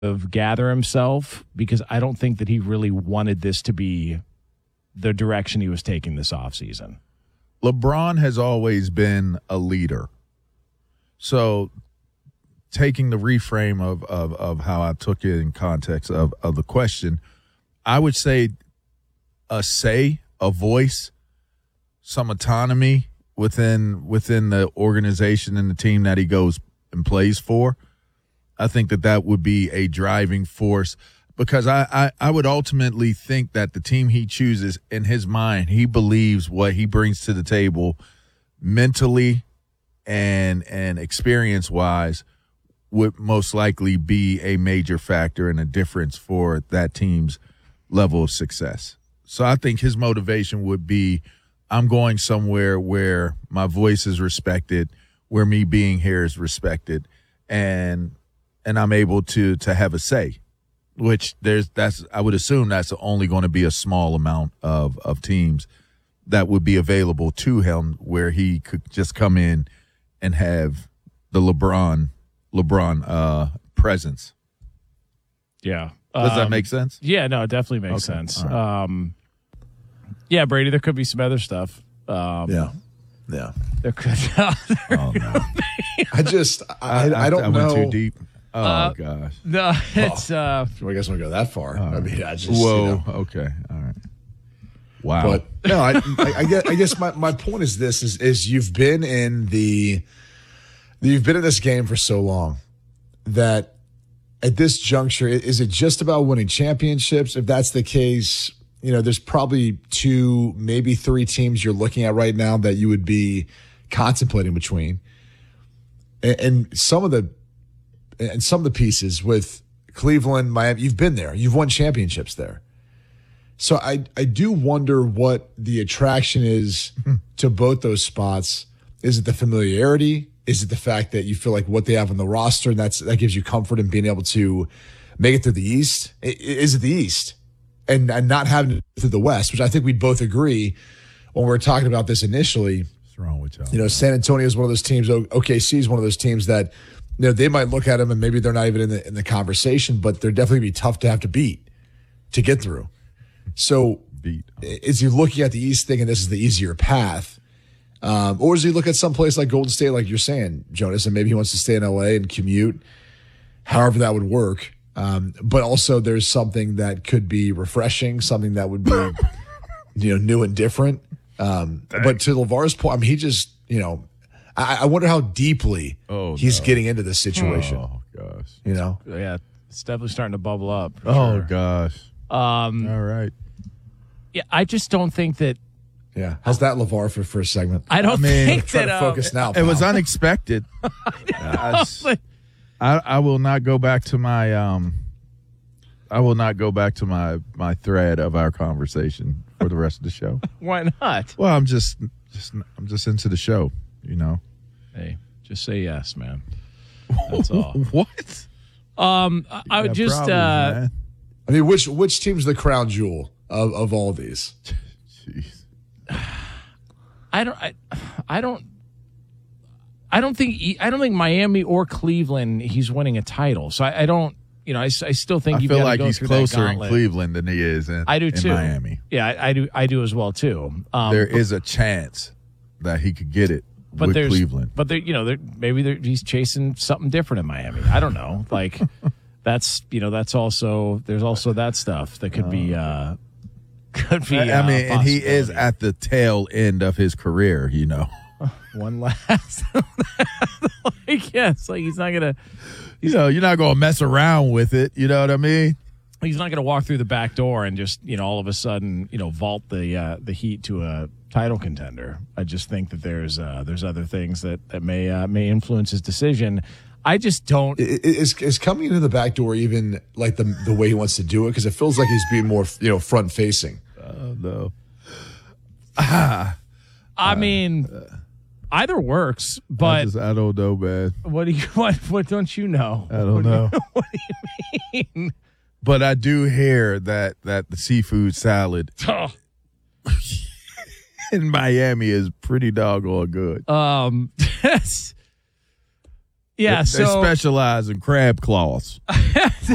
of gather himself, because I don't think that he really wanted this to be the direction he was taking this offseason. LeBron has always been a leader. So taking the reframe of how I took it in context of the question, I would say a say, a voice, some autonomy within the organization and the team that he goes and plays for. I think that would be a driving force, because I would ultimately think that the team he chooses, in his mind, he believes what he brings to the table mentally and experience-wise would most likely be a major factor and a difference for that team's level of success. So I think his motivation would be, I'm going somewhere where my voice is respected, where me being here is respected, and I'm able to have a say, which I would assume that's only going to be a small amount of teams that would be available to him, where he could just come in and have the LeBron presence. Yeah. Does that make sense? Yeah, no, it definitely makes sense. Right. Yeah, Brady, there could be some other stuff. Yeah. There could. Oh, no. I don't know. I went too deep. Oh, gosh. No, it's. I guess we go that far. I mean, whoa. Okay. All right. Wow. But no, I guess my point is this: is you've been in this game for so long that at this juncture, is it just about winning championships? If that's the case, there's probably 2, maybe 3 teams you're looking at right now that you would be contemplating between, and some of the pieces with Cleveland, Miami, you've been there. You've won championships there. So I do wonder what the attraction is to both those spots. Is it the familiarity? Is it the fact that you feel like what they have on the roster, and that gives you comfort in being able to make it through the East? Is it the East? And not having it through the West, which I think we'd both agree when we were talking about this initially. What's wrong with y'all? San Antonio is one of those teams. OKC is one of those teams that they might look at them and maybe they're not even in the conversation, but they're definitely be tough to have to beat to get through. So is he looking at the East thinking this is the easier path? Or does he look at some place like Golden State, like you're saying, Jonas, and maybe he wants to stay in LA and commute, however that would work. But also there's something that could be refreshing, something that would be, new and different. But to LeVar's point, I mean, he just, I wonder how deeply he's getting into this situation. Oh, gosh. Yeah, it's definitely starting to bubble up. Oh, gosh. All right. Yeah, I just don't think that. Yeah. How's that, LeVar, for first segment? I don't think try that. To focus now. It was unexpected. I will not go back to my my thread of our conversation for the rest of the show. Why not? Well, I'm just into the show, Hey, just say yes, man. That's all. What? I would just. Man. I mean, which team's the crown jewel of all these? Jeez. I don't think Miami or Cleveland he's winning a title. So I don't. I still think I you've feel got to like go he's through closer that in Cleveland than he is in Miami. Yeah, I do as well too. There is a chance that he could get it with Cleveland. But he's chasing something different in Miami. I don't know. Like that's also there's also that stuff that could be. Could be. I mean, and he is at the tail end of his career. One last. It's like he's not gonna. You're not gonna mess around with it. You know what I mean? He's not gonna walk through the back door and just all of a sudden vault the Heat to a title contender. I just think that there's other things that may influence his decision. I just don't. Is coming into the back door even like the way he wants to do it? Because it feels like he's being more front facing. No. I mean, either works, but I don't know, man. What don't you know? I don't know. What do you mean? But I do hear that the seafood salad in Miami is pretty doggone good. Yeah, they specialize in crab claws.